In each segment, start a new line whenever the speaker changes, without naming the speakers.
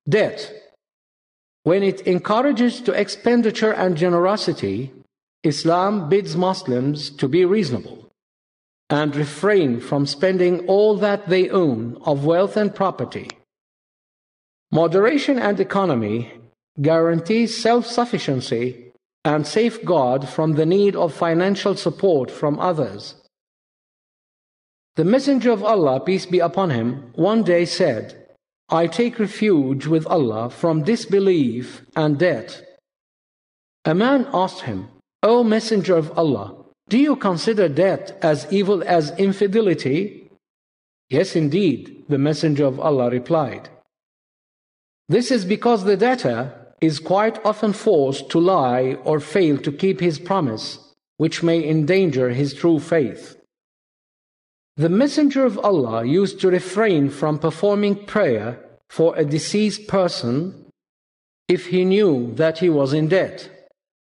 Debt. When it encourages to expenditure and generosity, Islam bids Muslims to be reasonable and refrain from spending all that they own of wealth and property. Moderation and economy guarantees self-sufficiency and safeguard from the need of financial support from others. The Messenger of Allah, peace be upon him, one day said, "I take refuge with Allah from disbelief and debt." A man asked him, "O Messenger of Allah, do you consider debt as evil as infidelity?" "Yes, indeed," the Messenger of Allah replied. This is because the debtor is quite often forced to lie or fail to keep his promise, which may endanger his true faith. The Messenger of Allah used to refrain from performing prayer for a deceased person if he knew that he was in debt.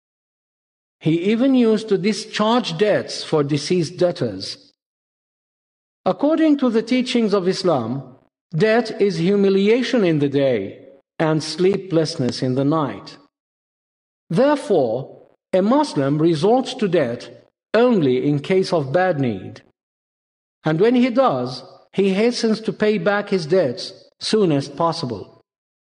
He even used to discharge debts for deceased debtors. According to the teachings of Islam, debt is humiliation in the day and sleeplessness in the night. Therefore, a Muslim resorts to debt only in case of bad need. And when he does, he hastens to pay back his debts soonest possible.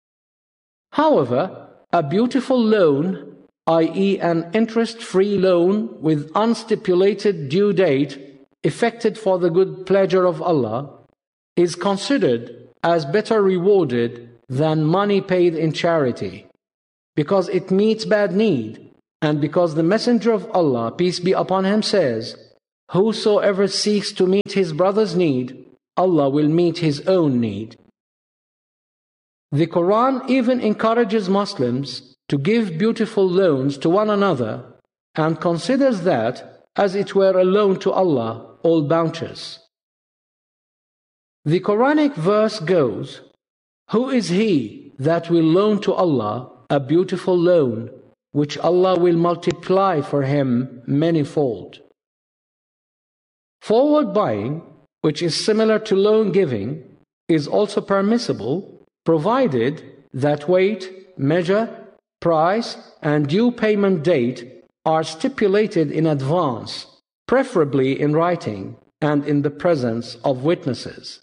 However, a beautiful loan, i.e. an interest-free loan with unstipulated due date, effected for the good pleasure of Allah, is considered as better rewarded than money paid in charity, because it meets bad need, and because the Messenger of Allah, peace be upon him, says, "Whosoever seeks to meet his brother's need, Allah will meet his own need." The Quran even encourages Muslims to give beautiful loans to one another and considers that as it were a loan to Allah, all bounteous. The Quranic verse goes, "Who is he that will loan to Allah a beautiful loan, which Allah will multiply for him manifold?" Forward buying, which is similar to loan giving, is also permissible, provided that weight, measure, price, and due payment date are stipulated in advance, preferably in writing and in the presence of witnesses.